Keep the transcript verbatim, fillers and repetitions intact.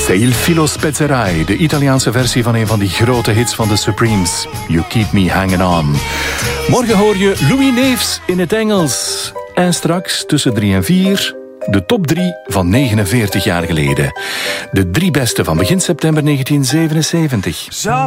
Se il filo spezzerai, de Italiaanse versie van een van die grote hits van de Supremes. You Keep Me Hanging On. Morgen hoor je Louis Neefs in het Engels. En straks tussen drie en vier... de top drie van negenenveertig jaar geleden. De drie beste van begin september negentien zevenenzeventig.